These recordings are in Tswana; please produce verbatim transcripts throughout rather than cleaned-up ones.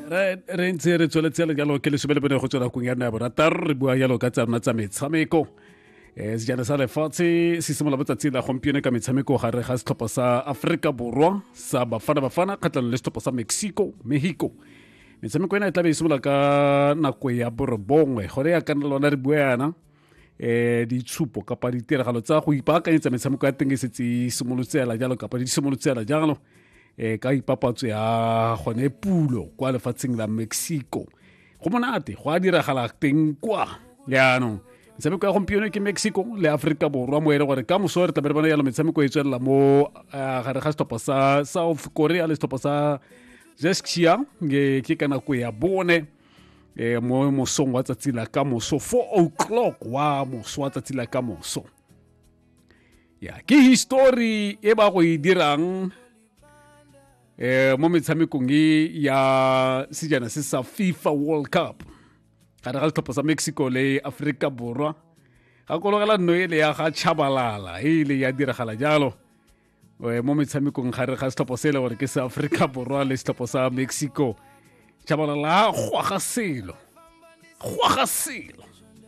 re ntse re tsweletse le jalo ke le sebele bone go tswela kong ya nna ya borataro re bua jalo ka tsa rona tsa metshameko um sejana sa lefatshe se simola botsatsi la gompieno ka metshameko gare ga setlhopha sa Aforika Borwa sa Bafana Bafana kgatlhanong le setlhopha sa Mexico Mexico. Metshameko ena e tla be e simola ka nako ya borobongwe gore ya kana lona re bua yana eh ditshupo kapa ditiragalo tsa go ipaakanyetsa metshameko ya teng e setse e simolotsela jalo kapa di simolotsela jalo eh ka ipapatso ya gone pulo kwa lefatsheng la Mexico. Go monate go a diragala teng kwa yaanong metshameko ya gompieno ke Mexico le Aforika Borwa mo e le gore ka moso re tla be re bona jalo metshameko e tswelela mo gare ga setlhopha sa South Korea le setlhopha sa Czechia ke ka nako ya bone eh mo mosong wa tsatsi la ka moso four o'clock wa moso wa tsatsi la ka moso. Ya ke history e ba go e dirang eh mo metshamekong ya sejana se sa FIFA World Cup gare ga setlhopha sa Mexico le Aforika Borwa ga kologela nno e le ya ga Chabalala e le ya diragala jalo mo metshamekong gare ga setlhopha se le gore ke sa Aforika Borwa le setlhopha sa Mexico. Chabalala gwaga selo gwaga selo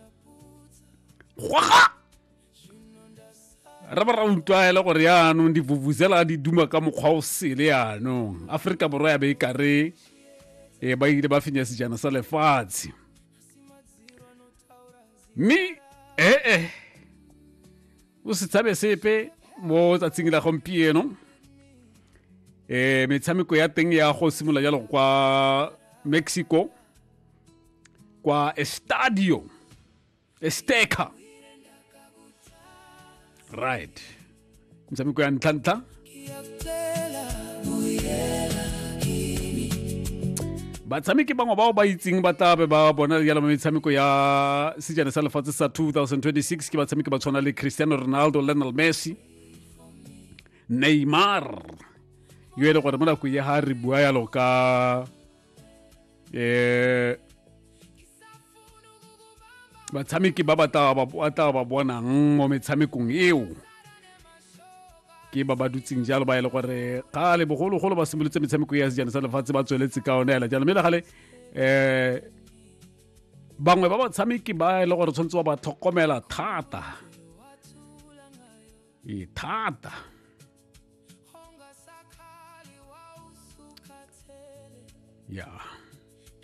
gwaga ra ba ra utlwa ele gore yaanong divuvuzela di duma ka mokgwa o sele yaanong Aforika Borwa ya be e kare e ba ile ba fenya sejana sa lefatshe mme eh eh o se tsabe sepe mo tsatsing la gompieno eh metshameko ya teng ya go simola jalo kwa Mexico kwa Estadio Azteca right metshameko ya ntlha batshameki bangwe bao ba itseng ba tlabe ba bona jalo metshameko ya sejana sa lefatshe sa two thousand twenty-six ke batshameki ba tshwana le Cristiano Ronaldo, Lionel Messi, Neymar yo e le gore mo nako ya ha re bua yalo ka eh batshameki ba ba tla ba bonang mo metshamekong eo ke ba ba dutseng jalo ba ile gore ga le bogolo golo ba simolotse metshameko ya sejana sa lefatshe ba tsweletse ka ona ela jalo mme le gale eh bangwe ba batshameki ba ile gore tshwantse ba tlhokomela thata e thata ya